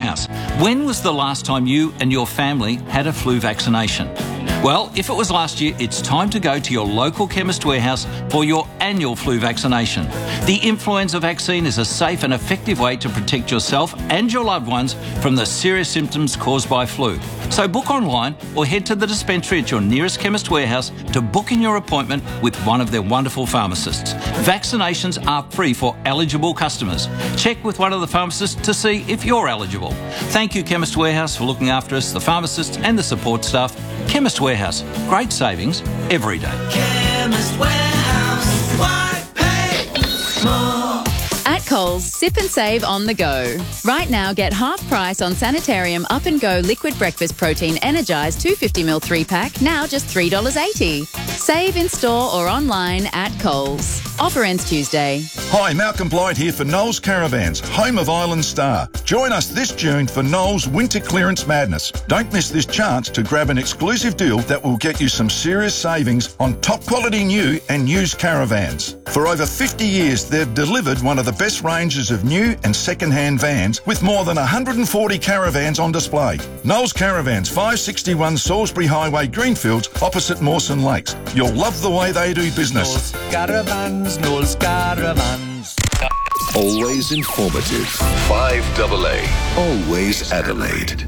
Warehouse. When was the last time you and your family had a flu vaccination? Well, if it was last year, it's time to go to your local Chemist Warehouse for your annual flu vaccination. The influenza vaccine is a safe and effective way to protect yourself and your loved ones from the serious symptoms caused by flu. So book online or head to the dispensary at your nearest Chemist Warehouse to book in your appointment with one of their wonderful pharmacists. Vaccinations are free for eligible customers. Check with one of the pharmacists to see if you're eligible. Thank you, Chemist Warehouse, for looking after us, the pharmacists and the support staff. Chemist Warehouse, great savings every day. Chemist Warehouse, why pay more? At Coles, sip and save on the go. Right now, get half price on Sanitarium Up and Go Liquid Breakfast Protein Energised 250ml 3-pack, now just $3.80. Save in store or online at Coles. Offer ends Tuesday. Hi, Malcolm Blight here for Knowles Caravans, home of Island Star. Join us this June for Knowles Winter Clearance Madness. Don't miss this chance to grab an exclusive deal that will get you some serious savings on top quality new and used caravans. For over 50 years, they've delivered one of the best ranges of new and second-hand vans with more than 140 caravans on display. Knowles Caravans, 561 Salisbury Highway, Greenfields, opposite Mawson Lakes. You'll love the way they do business. Knowles Caravans. Always informative. 5AA. Always Adelaide.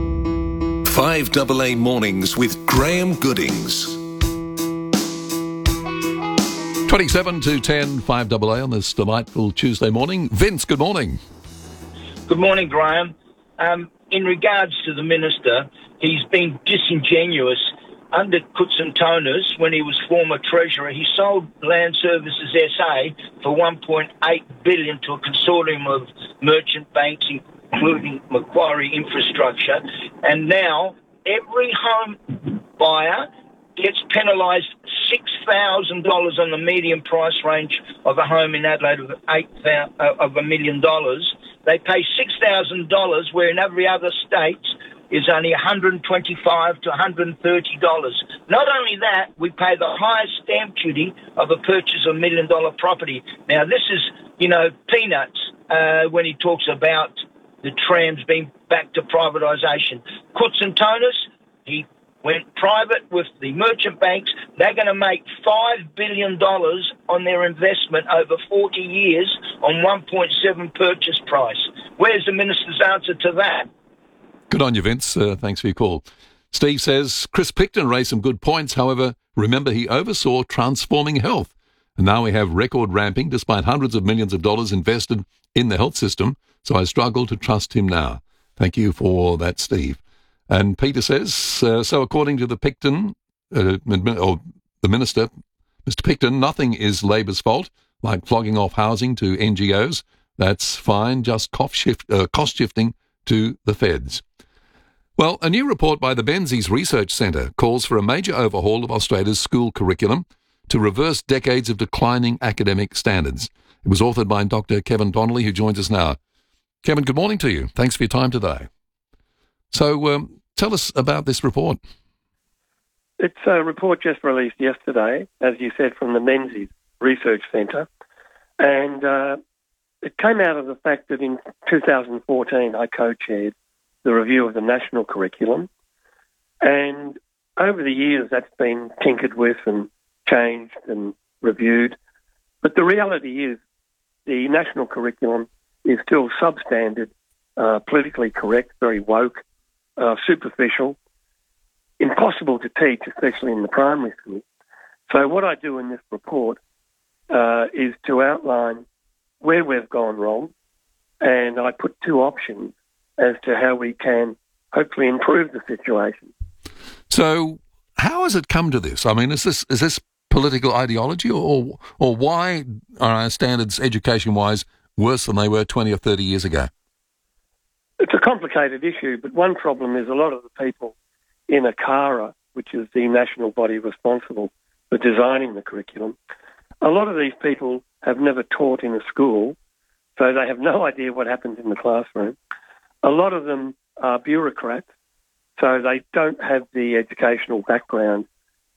5AA Mornings with Graham Goodings. 27 to 10, 5AA on this delightful Tuesday morning. Vince, good morning. Good morning, Graham. In regards to the Minister, he's been disingenuous. Under Kutsuntonis, when he was former Treasurer, he sold Land Services SA for $1.8 billion to a consortium of merchant banks, including Macquarie Infrastructure. And now every home buyer gets penalised $6,000 on the median price range of a home in Adelaide of $1 million. They pay $6,000, where in every other state is only $125 to $130. Not only that, we pay the highest stamp duty of a purchase of $1 million property. Now, this is, peanuts when he talks about the trams being back to privatisation. Kutsuntonis, he went private with the merchant banks. They're going to make $5 billion on their investment over 40 years on 1.7 purchase price. Where's the Minister's answer to that? Good on you, Vince. Thanks for your call. Steve says, Chris Picton raised some good points. However, remember he oversaw transforming health. And now we have record ramping despite hundreds of millions of dollars invested in the health system. So I struggle to trust him now. Thank you for that, Steve. And Peter says, so according to the Picton, or the Minister, Mr. Picton, nothing is Labor's fault, like flogging off housing to NGOs. That's fine, just cost shifting to the feds. Well, a new report by the Benzies Research Centre calls for a major overhaul of Australia's school curriculum to reverse decades of declining academic standards. It was authored by Dr. Kevin Donnelly, who joins us now. Kevin, good morning to you. Thanks for your time today. So tell us about this report. It's a report just released yesterday, as you said, from the Menzies Research Centre. And it came out of the fact that in 2014 I co-chaired the review of the national curriculum. And over the years that's been tinkered with and changed and reviewed. But the reality is the national curriculum is still substandard, politically correct, very woke, superficial, impossible to teach, especially in the primary school. So what I do in this report is to outline where we've gone wrong, and I put two options as to how we can hopefully improve the situation. So how has it come to this? I mean, is this political ideology, or why are our standards education-wise worse than they were 20 or 30 years ago? It's a complicated issue, but one problem is a lot of the people in ACARA, which is the national body responsible for designing the curriculum, a lot of these people have never taught in a school, so they have no idea what happens in the classroom. A lot of them are bureaucrats, so they don't have the educational background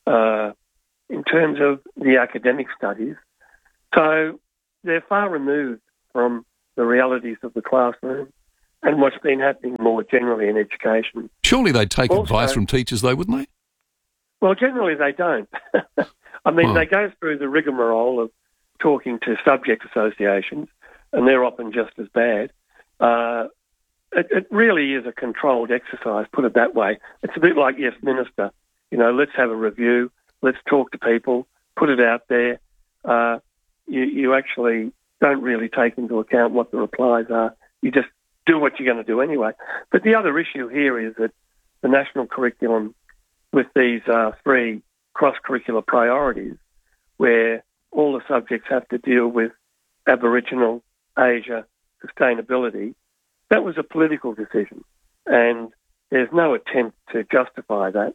in terms of the academic studies. So they're far removed from the realities of the classroom. and what's been happening more generally in education. Surely they'd take Also, advice from teachers, though, wouldn't they? Well, generally they don't. I mean, they go through the rigmarole of talking to subject associations, and they're often just as bad. It really is a controlled exercise, put it that way. It's a bit like Yes Minister. You know, let's have a review, let's talk to people, put it out there. You actually don't really take into account what the replies are. You just do what you're going to do anyway. But the other issue here is that the national curriculum with these 3 cross-curricular priorities, where all the subjects have to deal with Aboriginal, Asia, sustainability, that was a political decision, and there's no attempt to justify that.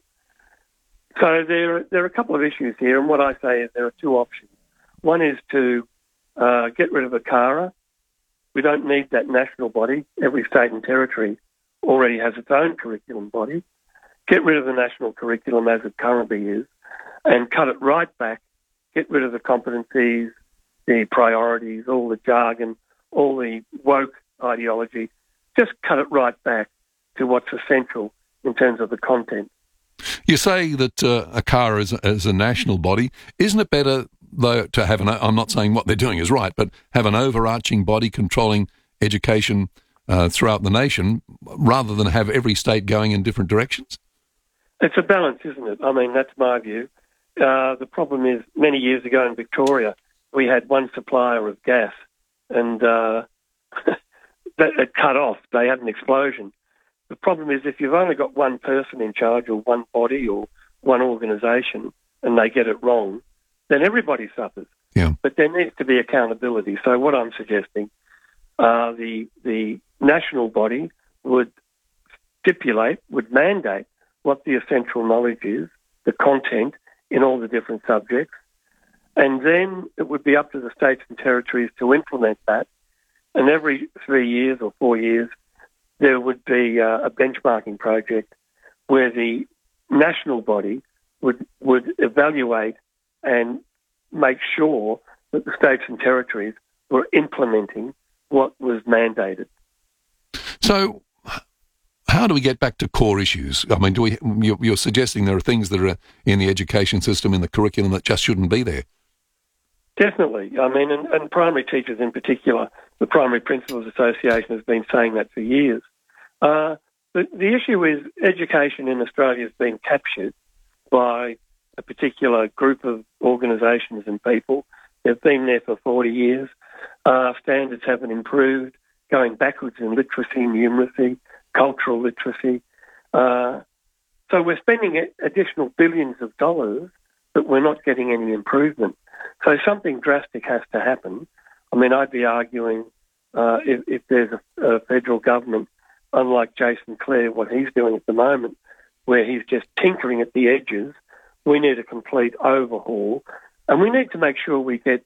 So there are a couple of issues here, and what I say is there are 2 options. One is to get rid of ACARA. We don't need that national body. Every state and territory already has its own curriculum body. Get rid of the national curriculum as it currently is and cut it right back. Get rid of the competencies, the priorities, all the jargon, all the woke ideology. Just cut it right back to what's essential in terms of the content. You say that ACARA is a national body. Isn't it better, though, to have I'm not saying what they're doing is right, but have an overarching body controlling education throughout the nation rather than have every state going in different directions? It's a balance, isn't it? I mean, that's my view. The problem is many years ago in Victoria, we had one supplier of gas and that it cut off. They had an explosion. The problem is if you've only got one person in charge or one body or one organisation and they get it wrong, then everybody suffers. Yeah. But there needs to be accountability. So what I'm suggesting, the national body would mandate what the essential knowledge is, the content in all the different subjects, and then it would be up to the states and territories to implement that. And every 3 years or 4 years, there would be a benchmarking project where the national body would evaluate and make sure that the states and territories were implementing what was mandated. So how do we get back to core issues? I mean, you're suggesting there are things that are in the education system, in the curriculum, that just shouldn't be there? Definitely. I mean, and primary teachers in particular, the Primary Principals Association has been saying that for years. The issue is education in Australia has been captured by a particular group of organisations and people. They've been there for 40 years. Standards haven't improved, going backwards in literacy, numeracy, cultural literacy. So we're spending additional billions of dollars, but we're not getting any improvement. So something drastic has to happen. I mean, I'd be arguing if there's a federal government, unlike Jason Clare, what he's doing at the moment, where he's just tinkering at the edges, we need a complete overhaul. And we need to make sure we get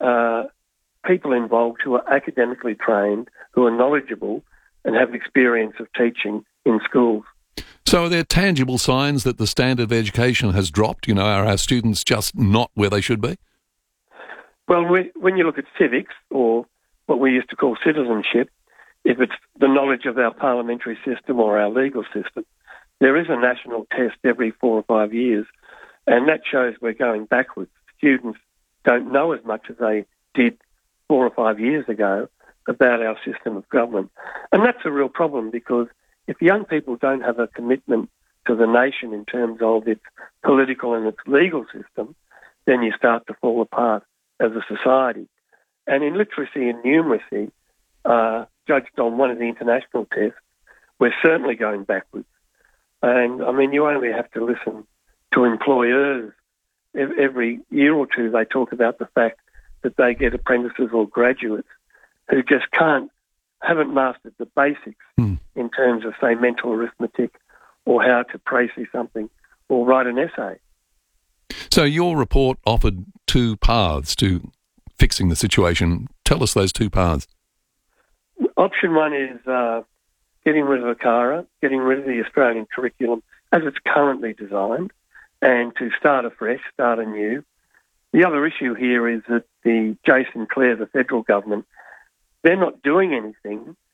people involved who are academically trained, who are knowledgeable and have experience of teaching in schools. So are there tangible signs that the standard of education has dropped? You know, are our students just not where they should be? Well, when you look at civics, or what we used to call citizenship, if it's the knowledge of our parliamentary system or our legal system, there is a national test every 4 or 5 years, and that shows we're going backwards. Students don't know as much as they did 4 or 5 years ago about our system of government. And that's a real problem, because if young people don't have a commitment to the nation in terms of its political and its legal system, then you start to fall apart as a society. And in literacy and numeracy, judged on one of the international tests, we're certainly going backwards. And, I mean, you only have to listen to employers. Every year or two they talk about the fact that they get apprentices or graduates who just haven't mastered the basics in terms of, say, mental arithmetic or how to précis something or write an essay. So your report offered 2 paths to fixing the situation. Tell us those 2 paths. Option 1 is getting rid of ACARA, getting rid of the Australian curriculum as it's currently designed, and to start afresh, start anew. The other issue here is that the Jason Clare, the federal government, they're not doing anything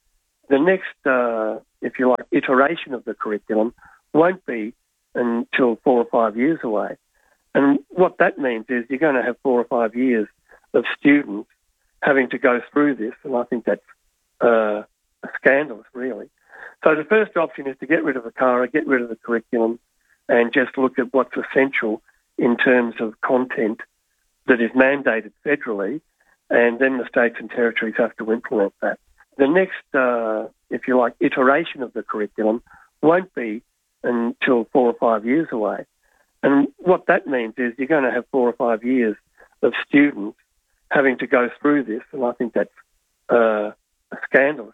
The next, if you like, iteration of the curriculum won't be until 4 or 5 years away. And what that means is you're going to have 4 or 5 years of students having to go through this, and I think that's scandalous, really. So the first option is to get rid of the CARA, get rid of the curriculum, and just look at what's essential in terms of content that is mandated federally, and then the states and territories have to implement that. The next, if you like, iteration of the curriculum won't be until 4 or 5 years away. And what that means is you're going to have 4 or 5 years of students having to go through this, and I think that's scandalous,